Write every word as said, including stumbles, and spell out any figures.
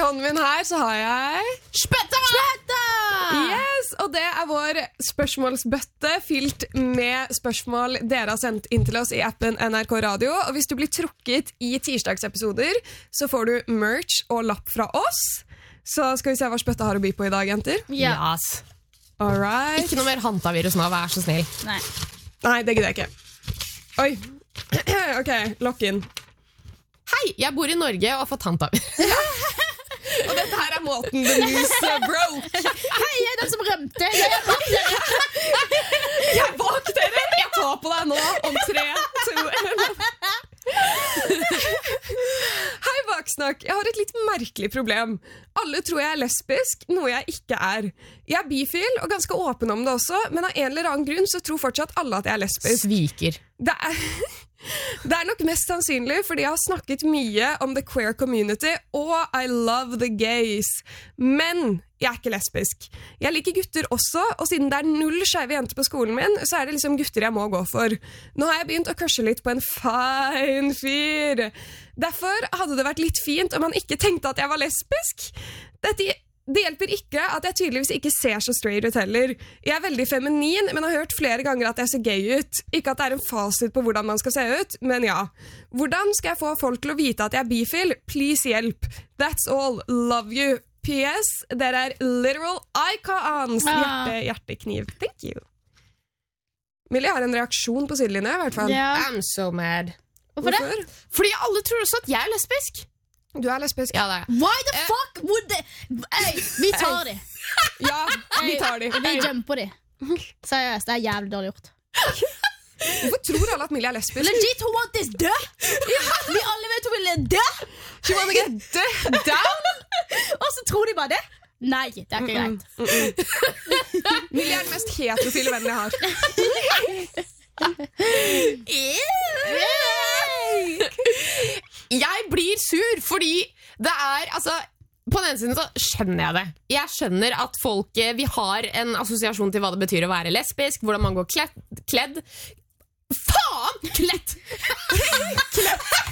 hånden min her så har jeg Spøtta! Spøtta! Yes, og det er vår spørsmålsbøtte fylt med spørsmål dere har sendt inn til oss i appen N R K Radio. Og hvis du blir trukket i tirsdagsepisoder, så får du merch og lapp fra oss. Så skal vi se hva spøtta har å by på i dag, jenter. Ja. Yes. All right. Ikke noe mer hantavirus nå, vær så snill. Nei. Nei, det gidder jeg ikke. Oi. Ok, lock in. Hei, jeg bor i Norge og har fått hantavirus. Og dette her er måten the news broke. Hei, jeg er den som rømte. Jeg er bak dere. Jeg er bak dere. Jeg tar på deg nå om tre, to, Hei, Baksnakk. Jeg har et litt merkelig problem. Alle tror jeg er lesbisk, noe jeg ikke er. Jeg er bifil og ganske åpen om det også, men av en eller annen grunn så tror fortsatt alle at jeg er lesbisk. Sviker. Det er, det er nok mest sannsynlig fordi jeg har snakket mye om the queer community, og I love the gays. Men jeg er ikke lesbisk. Jeg liker gutter også, og siden det er null skeive jenter på skolen min, så er det liksom gutter jeg må gå for. Nå har jeg begynt å crushe litt på en fine fyr. Derfor hadde det vært litt fint om han ikke tenkte at jeg var lesbisk. Dette Det hjelper ikke at jeg tydeligvis ikke ser så straight ut heller. Jeg er veldig feminin, men har hørt flere ganger at jeg ser gay ut. Ikke at det er en fasit på hvordan man skal se ut, men ja. Hvordan skal jeg få folk til å vite at jeg er bifil? Please hjelp. That's all. Love you. P S. Dere er literal icons. Hjerte, hjertekniv. Thank you. Millie har en reaksjon på sidelinja, i hvert fall. Ja. I'm so mad. Hvorfor det? Hvorfor? Fordi alle tror også at jeg er lesbisk. Du er lesbisk. Ja, det er jeg. Why the fuck would they? Hey, vi tar de. Ja, vi tar de. Vi jumper de. Seriøst, det er jævlig dårlig gjort. Hvorfor tror alle at Millie er lesbisk? Legit, who want this dø? Vi alle vet hun vil dø. She wanna get down? Og så tror de bare det. Nei, det er ikke greit. Millie er den mest heterofile vennen jeg har. Jeg blir sur fordi det er, altså, på den ene siden så skjønner jeg det. Jeg skjønner at folk, vi har en assosiasjon til hva det betyr å være lesbisk, hvordan man går kledd. kledd. Faen! Kledd! Kledd.